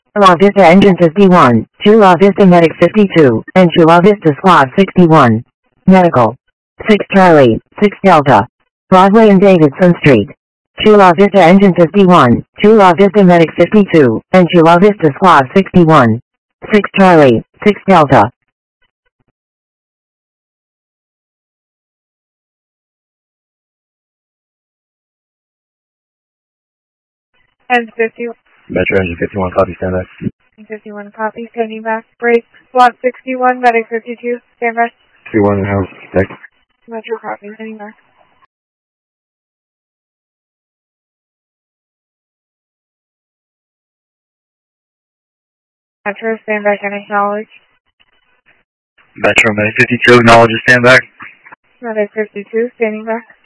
La Vista Engine 51, Chula Vista Medic 52, and Chula Vista Squad 61. Medical. 6 Charlie, 6 Delta. Broadway and Davidson Street. Chula Vista Engine 51, Chula Vista Medic 52, and Chula Vista Squad 61. 6 Charlie, 6 Delta. Engine 51. Metro Engine 51, copy, stand by. 51, copy, standing back. Break. Slot 61, medic 52, stand by. 51 in house, deck. Metro, copy, standing back. Metro, stand back and acknowledge. Metro Medic 52, acknowledge, stand back. Medic 52, standing back.